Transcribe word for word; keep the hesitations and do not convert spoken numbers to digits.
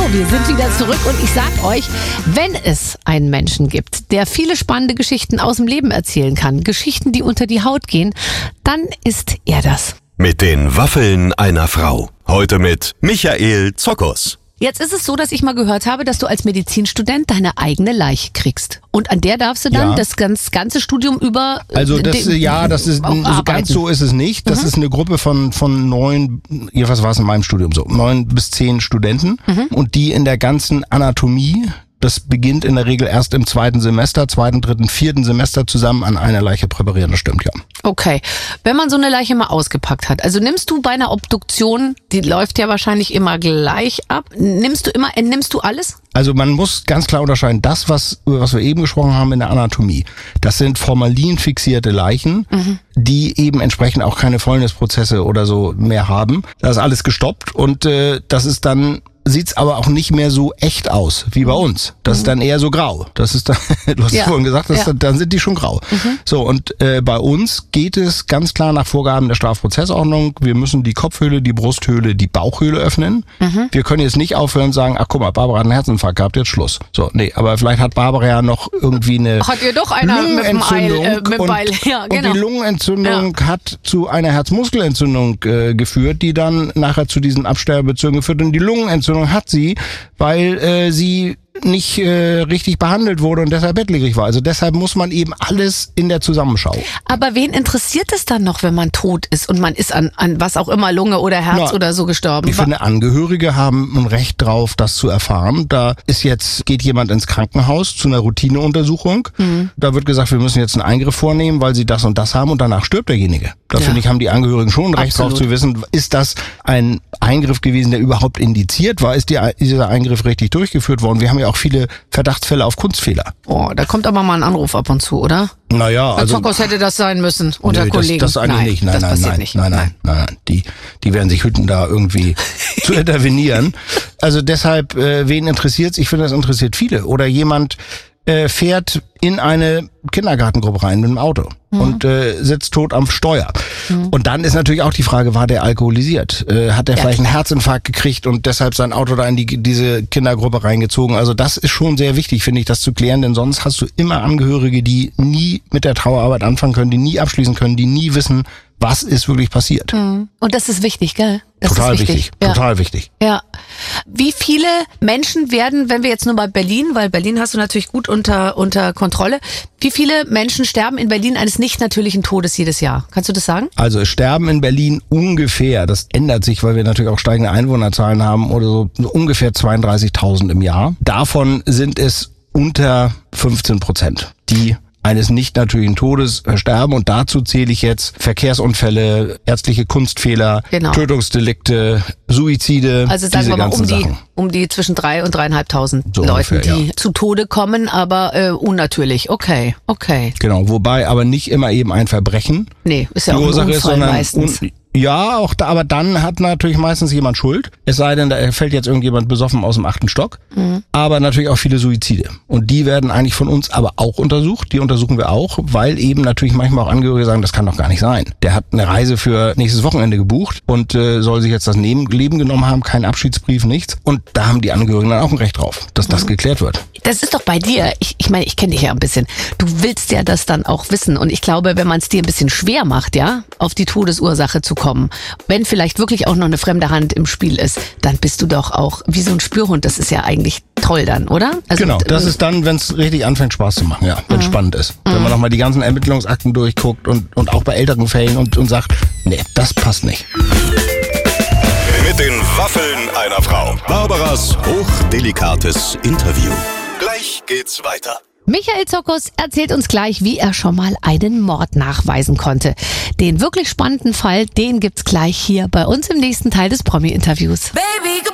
wir sind wieder zurück und ich sag euch, wenn es einen Menschen gibt, der viele spannende Geschichten aus dem Leben erzählen kann, Geschichten, die unter die Haut gehen, dann ist er das. Mit den Waffeln einer Frau. Heute mit Michael Zokos. Jetzt ist es so, dass ich mal gehört habe, dass du als Medizinstudent deine eigene Leiche kriegst. Und an der darfst du dann Ja. das ganz, ganze Studium über... Also das, de- ja, das ist auch so arbeiten. ganz so ist es nicht. Das Mhm. ist eine Gruppe von von neun, jedenfalls war es in meinem Studium so, neun bis zehn Studenten Mhm. und die in der ganzen Anatomie. Das beginnt in der Regel erst im zweiten Semester, zweiten, dritten, vierten Semester zusammen an einer Leiche präparieren. Das stimmt, ja. Okay. Wenn man so eine Leiche mal ausgepackt hat, also nimmst du bei einer Obduktion, die läuft ja wahrscheinlich immer gleich ab, nimmst du immer, entnimmst du alles? Also man muss ganz klar unterscheiden, das, was, über was wir eben gesprochen haben in der Anatomie, das sind formalin fixierte Leichen, Mhm. die eben entsprechend auch keine Fäulnisprozesse oder so mehr haben. Das ist alles gestoppt und äh, das ist dann... sieht's aber auch nicht mehr so echt aus wie bei uns. Das ist dann eher so grau. Das ist dann, du hast Ja. vorhin gesagt, das Ja. dann, dann sind die schon grau. So, und äh, bei uns geht es ganz klar nach Vorgaben der Strafprozessordnung. Wir müssen die Kopfhöhle, die Brusthöhle, die Bauchhöhle öffnen. Wir können jetzt nicht aufhören und sagen, ach guck mal, Barbara hat einen Herzinfarkt gehabt, jetzt Schluss. So, nee, aber vielleicht hat Barbara ja noch irgendwie eine Hat ihr doch einer mit dem Eil, Lungenentzündung äh, mit dem und, Beil, ja, genau. und die Lungenentzündung hat zu einer Herzmuskelentzündung äh, geführt, die dann nachher zu diesen Absterbebezügen geführt. Und die Lungenentzündung hat sie, weil äh, sie nicht äh, richtig behandelt wurde und deshalb bettlägerig war. Also deshalb muss man eben alles in der Zusammenschau. Aber wen interessiert es dann noch, wenn man tot ist und man ist an, an was auch immer, Lunge oder Herz Na, oder so gestorben? Ich finde, Angehörige haben ein Recht drauf, das zu erfahren. Da ist jetzt, geht jemand ins Krankenhaus zu einer Routineuntersuchung. Mhm. Da wird gesagt, wir müssen jetzt einen Eingriff vornehmen, weil sie das und das haben und danach stirbt derjenige. Da Ja. finde ich, haben die Angehörigen schon ein Recht Absolut. drauf zu wissen, ist das ein Eingriff gewesen, der überhaupt indiziert war? Ist die, dieser Eingriff richtig durchgeführt worden? Wir haben ja auch viele Verdachtsfälle auf Kunstfehler. Oh, da kommt aber mal ein Anruf ab und zu, oder? Naja, Bei also... Zokos hätte das sein müssen, unter Nö, Kollegen. Das, das eigentlich nein, nicht. Nein, das nein, passiert nein, nicht. nein, nein, nein, nein. Die, die werden sich hüten, da irgendwie zu intervenieren. Also deshalb, äh, wen interessiert's? Ich finde, das interessiert viele. Oder jemand äh, fährt in eine Kindergartengruppe rein mit dem Auto Mhm. und äh, sitzt tot am Steuer. Mhm. Und dann ist natürlich auch die Frage, war der alkoholisiert? Äh, hat der Ja, vielleicht einen klar. Herzinfarkt gekriegt und deshalb sein Auto da in die, diese Kindergruppe reingezogen? Also das ist schon sehr wichtig, finde ich, das zu klären, denn sonst hast du immer Angehörige, die nie mit der Trauerarbeit anfangen können, die nie abschließen können, die nie wissen, was ist wirklich passiert. Und das ist wichtig, gell? Das Total ist wichtig. wichtig, Ja. total wichtig. Ja. Wie viele Menschen werden, wenn wir jetzt nur bei Berlin, weil Berlin hast du natürlich gut unter, unter Kontrolle, wie viele Menschen sterben in Berlin eines nicht natürlichen Todes jedes Jahr? Kannst du das sagen? Also es sterben in Berlin ungefähr, das ändert sich, weil wir natürlich auch steigende Einwohnerzahlen haben, oder so, so ungefähr zweiunddreißigtausend im Jahr. Davon sind es unter fünfzehn Prozent, die eines nicht natürlichen Todes sterben. Und dazu zähle ich jetzt Verkehrsunfälle, ärztliche Kunstfehler, Genau. Tötungsdelikte, Suizide, Also sagen diese wir mal ganzen um die, Sachen. um die zwischen drei und dreieinhalbtausend So Leuten, ungefähr, die ja. zu Tode kommen, aber äh, unnatürlich. Okay, okay. Genau, wobei aber nicht immer eben ein Verbrechen Nee, ist ja die auch ein Ursache ist, Unfall sondern meistens. Un ja, auch da, aber dann hat natürlich meistens jemand Schuld. Es sei denn, da fällt jetzt irgendjemand besoffen aus dem achten Stock. Mhm. Aber natürlich auch viele Suizide. Und die werden eigentlich von uns aber auch untersucht. Die untersuchen wir auch, weil eben natürlich manchmal auch Angehörige sagen, das kann doch gar nicht sein. Der hat eine Reise für nächstes Wochenende gebucht und äh, soll sich jetzt das Neben Leben genommen haben, kein Abschiedsbrief, nichts. Und da haben die Angehörigen dann auch ein Recht drauf, dass das geklärt wird. Das ist doch bei dir. Ich, ich meine, ich kenne dich ja ein bisschen. Du willst ja das dann auch wissen. Und ich glaube, wenn man es dir ein bisschen schwer macht, ja, auf die Todesursache zu kommen, wenn vielleicht wirklich auch noch eine fremde Hand im Spiel ist, dann bist du doch auch wie so ein Spürhund. Das ist ja eigentlich toll dann, oder? Also, Genau, das ist dann, wenn es richtig anfängt Spaß zu machen, ja, wenn es spannend ist. Wenn man nochmal die ganzen Ermittlungsakten durchguckt und, und auch bei älteren Fällen und, und sagt, nee, das passt nicht. Mit den Waffeln einer Frau. Barbaras hochdelikates Interview. Gleich geht's weiter. Michael Zokos erzählt uns gleich, wie er schon mal einen Mord nachweisen konnte. Den wirklich spannenden Fall, den gibt's gleich hier bei uns im nächsten Teil des Promi-Interviews. Baby,